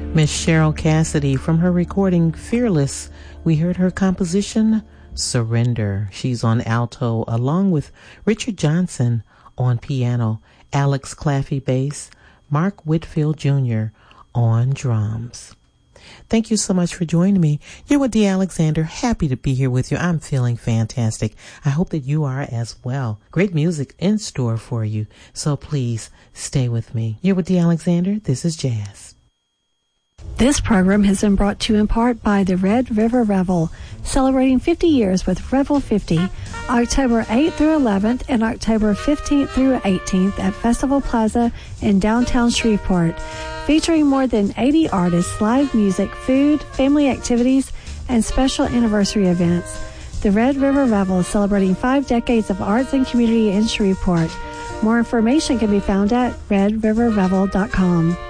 Miss Cheryl Cassidy, from her recording Fearless, we heard her composition Surrender. She's on alto along with Richard Johnson on piano, Alex Claffey bass, Mark Whitfield Jr. on drums. Thank you so much for joining me. You're with Dee Alexander. Happy to be here with you. I'm feeling fantastic. I hope that you are as well. Great music in store for you, so please stay with me. You're with Dee Alexander. This is Jazz. This program has been brought to you in part by the Red River Revel, celebrating 50 years with Revel 50, October 8th through 11th and October 15th through 18th at Festival Plaza in downtown Shreveport, featuring more than 80 artists, live music, food, family activities, and special anniversary events. The Red River Revel is celebrating 5 decades of arts and community in Shreveport. More information can be found at redriverrevel.com.